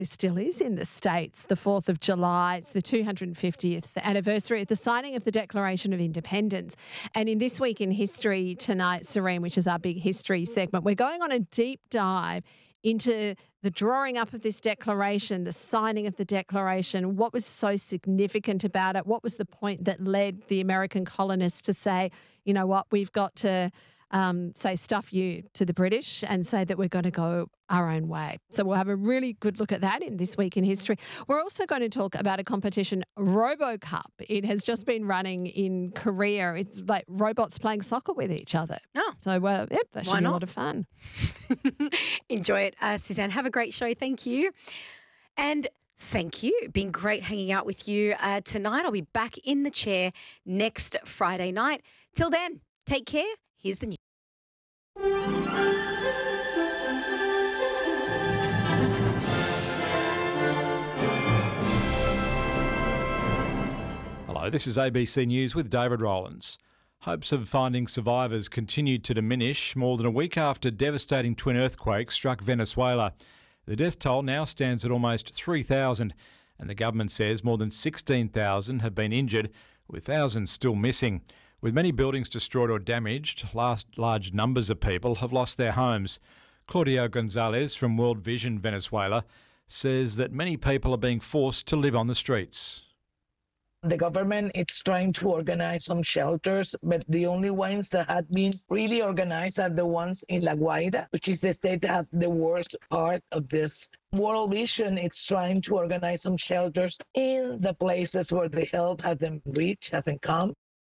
It still is in the States, the 4th of July. It's the 250th anniversary of the signing of the Declaration of Independence. And in This Week in History tonight, Serene, which is our big history segment, we're going on a deep dive into the drawing up of this declaration, the signing of the declaration, what was so significant about it, what was the point that led the American colonists to say, you know what, we've got to say stuff you to the British and say that we're going to go our own way. So we'll have a really good look at that in This Week in History. We're also going to talk about a competition, RoboCup. It has just been running in Korea. It's like robots playing soccer with each other. Oh. So, that should be a lot of fun. Enjoy it, Suzanne. Have a great show. Thank you. And thank you. Been great hanging out with you tonight. I'll be back in the chair next Friday night. Till then, take care. Here's the news. Hello, this is ABC News with David Rowlands. Hopes of finding survivors continued to diminish more than a week after devastating twin earthquakes struck Venezuela. The death toll now stands at almost 3,000, and the government says more than 16,000 have been injured, with thousands still missing. With many buildings destroyed or damaged, large numbers of people have lost their homes. Claudio Gonzalez from World Vision Venezuela says that many people are being forced to live on the streets. The government is trying to organize some shelters, but the only ones that have been really organized are the ones in La Guaira, which is the state that had the worst part of this. World Vision is trying to organize some shelters in the places where the help hasn't reached, hasn't come.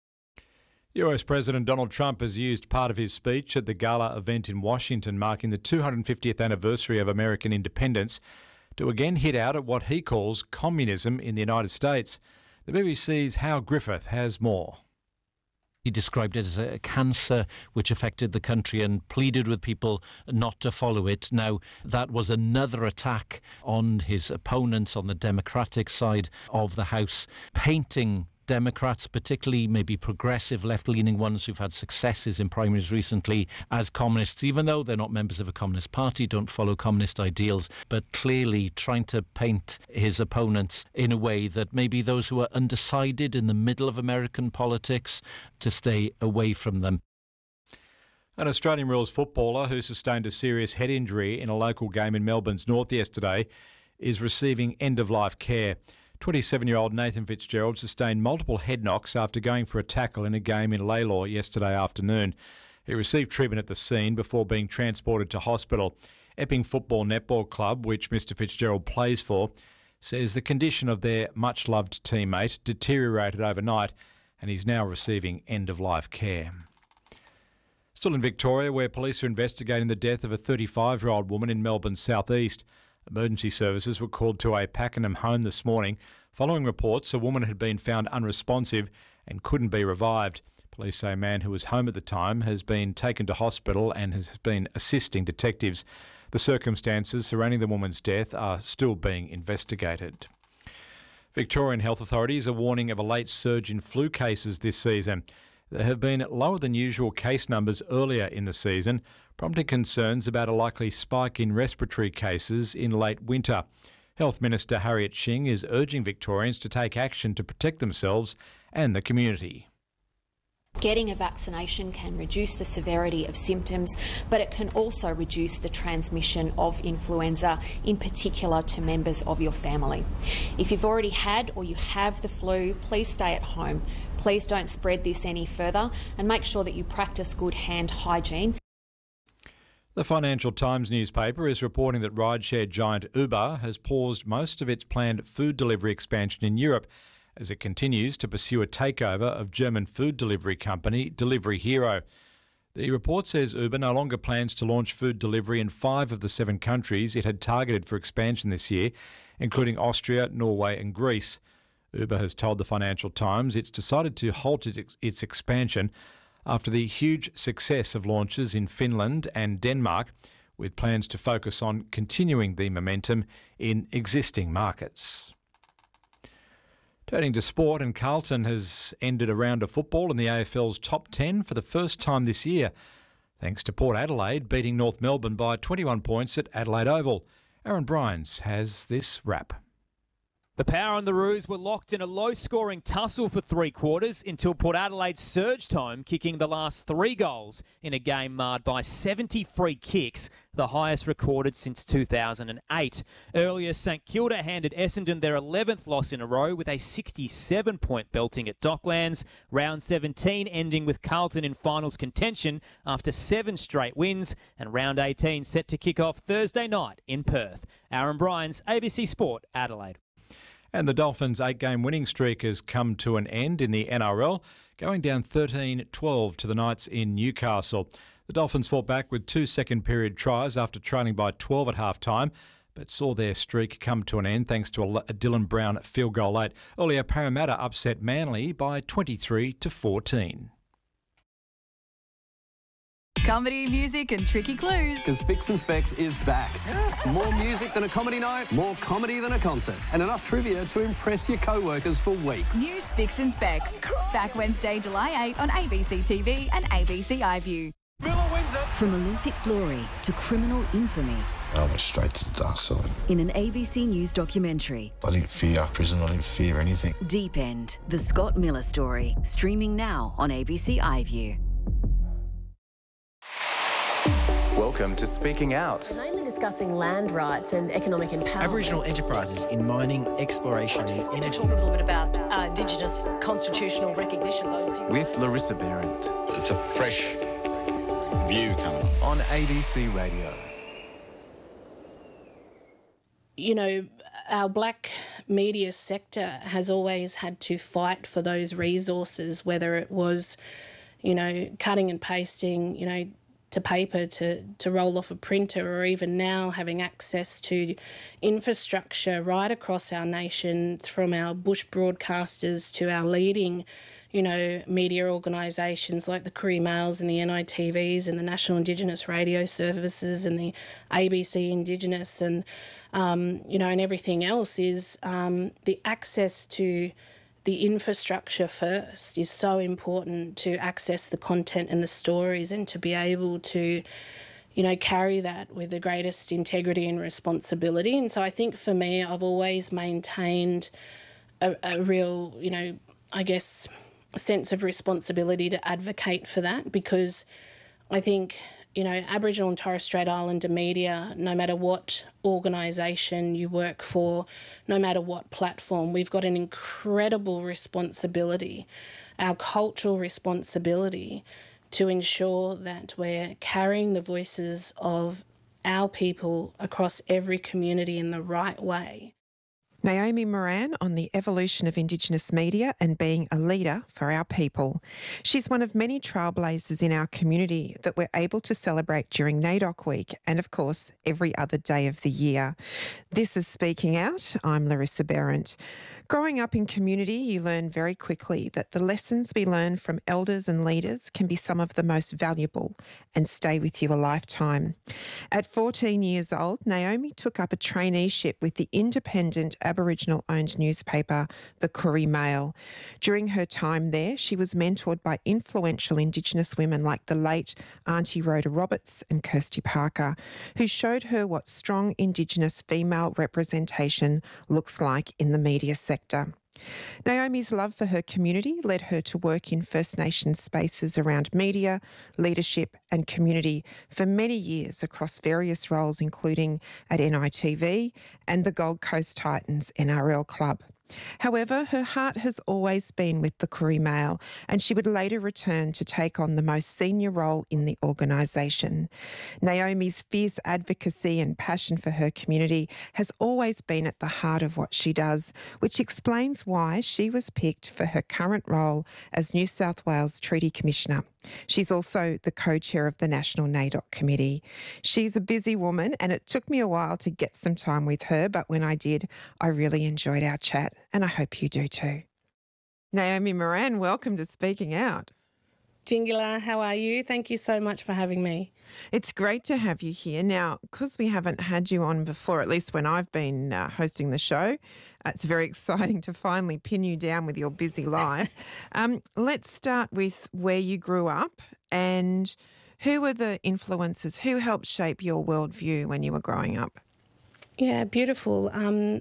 US President Donald Trump has used part of his speech at the gala event in Washington marking the 250th anniversary of American independence to again hit out at what he calls communism in the United States. The BBC's Hal Griffith has more. He described it as a cancer which affected the country and pleaded with people not to follow it. Now, that was another attack on his opponents on the Democratic side of the House, painting Democrats, particularly maybe progressive left-leaning ones who've had successes in primaries recently, as communists, even though they're not members of a communist party, don't follow communist ideals, but clearly trying to paint his opponents in a way that maybe those who are undecided in the middle of American politics to stay away from them. An Australian rules footballer who sustained a serious head injury in a local game in Melbourne's north yesterday is receiving end-of-life care. 27-year-old Nathan Fitzgerald sustained multiple head knocks after going for a tackle in a game in Lalor yesterday afternoon. He received treatment at the scene before being transported to hospital. Epping Football Netball Club, which Mr Fitzgerald plays for, says the condition of their much-loved teammate deteriorated overnight and he's now receiving end-of-life care. Still in Victoria, where police are investigating the death of a 35-year-old woman in Melbourne's southeast. Emergency services were called to a Pakenham home this morning following reports a woman had been found unresponsive and couldn't be revived. Police say a man who was home at the time has been taken to hospital and has been assisting detectives. The circumstances surrounding the woman's death are still being investigated. Victorian health authorities are warning of a late surge in flu cases this season. There have been lower than usual case numbers earlier in the season, prompting concerns about a likely spike in respiratory cases in late winter. Health Minister Harriet Shing is urging Victorians to take action to protect themselves and the community. Getting a vaccination can reduce the severity of symptoms, but it can also reduce the transmission of influenza, in particular to members of your family. If you've already had or you have the flu, please stay at home. Please don't spread this any further and make sure that you practice good hand hygiene. The Financial Times newspaper is reporting that rideshare giant Uber has paused most of its planned food delivery expansion in Europe as it continues to pursue a takeover of German food delivery company Delivery Hero. The report says Uber no longer plans to launch food delivery in 5 of the 7 countries it had targeted for expansion this year, including Austria, Norway and Greece. Uber has told the Financial Times it's decided to halt its expansion after the huge success of launches in Finland and Denmark, with plans to focus on continuing the momentum in existing markets. Turning to sport, and Carlton has ended a round of football in the AFL's top 10 for the first time this year, thanks to Port Adelaide beating North Melbourne by 21 points at Adelaide Oval. Aaron Bryans has this wrap. The Power and the Roos were locked in a low-scoring tussle for 3 quarters until Port Adelaide surged home, kicking the last 3 goals in a game marred by 70 free kicks, the highest recorded since 2008. Earlier, St Kilda handed Essendon their 11th loss in a row with a 67-point belting at Docklands. Round 17 ending with Carlton in finals contention after 7 straight wins, and round 18 set to kick off Thursday night in Perth. Aaron Bryans, ABC Sport, Adelaide. And the Dolphins' 8-game winning streak has come to an end in the NRL, going down 13-12 to the Knights in Newcastle. The Dolphins fought back with 2 second-period tries after trailing by 12 at half-time, but saw their streak come to an end thanks to a Dylan Brown field goal late. Earlier, Parramatta upset Manly by 23-14. Comedy, music and tricky clues. Because Spicks and Specs is back. More music than a comedy night, more comedy than a concert, and enough trivia to impress your co-workers for weeks. New Spicks and Specs. Back Wednesday, July 8 on ABC TV and ABC iView. Miller wins it. From Olympic glory to criminal infamy. I went straight to the dark side. In an ABC News documentary. I didn't fear prison, I didn't fear anything. Deep End, the Scott Miller story. Streaming now on ABC iView. Welcome to Speaking Out. Mainly discussing land rights and economic empowerment. Aboriginal enterprises in mining, exploration and energy. To talk a little bit about Indigenous constitutional recognition. With Larissa Behrendt. It's a fresh view coming on ABC Radio. You know, our black media sector has always had to fight for those resources, whether it was, you know, cutting and pasting, you know, to paper to roll off a printer, or even now having access to infrastructure right across our nation, from our bush broadcasters to our leading, you know, media organisations like the Courier Mails and the NITVs and the National Indigenous Radio Services and the ABC Indigenous and, you know, and everything else is the access to the infrastructure first is so important to access the content and the stories and to be able to, you know, carry that with the greatest integrity and responsibility. And so I think for me, I've always maintained a real, you know, I guess, sense of responsibility to advocate for that, because I think, you know, Aboriginal and Torres Strait Islander media, no matter what organisation you work for, no matter what platform, we've got an incredible responsibility, our cultural responsibility, to ensure that we're carrying the voices of our people across every community in the right way. Naomi Moran on the evolution of Indigenous media and being a leader for our people. She's one of many trailblazers in our community that we're able to celebrate during NAIDOC Week and, of course, every other day of the year. This is Speaking Out. I'm Larissa Behrendt. Growing up in community, you learn very quickly that the lessons we learn from elders and leaders can be some of the most valuable and stay with you a lifetime. At 14 years old, Naomi took up a traineeship with the independent Aboriginal-owned newspaper, the Courier Mail. During her time there, she was mentored by influential Indigenous women like the late Auntie Rhoda Roberts and Kirsty Parker, who showed her what strong Indigenous female representation looks like in the media sector. Naomi's love for her community led her to work in First Nations spaces around media, leadership and community for many years across various roles, including at NITV and the Gold Coast Titans NRL club. However, her heart has always been with the Courier Mail, and she would later return to take on the most senior role in the organisation. Naomi's fierce advocacy and passion for her community has always been at the heart of what she does, which explains why she was picked for her current role as New South Wales Treaty Commissioner. She's also the co-chair of the National NAIDOC Committee. She's a busy woman, and it took me a while to get some time with her, but when I did, I really enjoyed our chat, and I hope you do too. Naomi Moran, welcome to Speaking Out. Jingila, how are you? Thank you so much for having me. It's great to have you here. Now, because we haven't had you on before, at least when I've been hosting the show, it's very exciting to finally pin you down with your busy life. Let's start with where you grew up and who were the influences, who helped shape your worldview when you were growing up? Yeah, beautiful.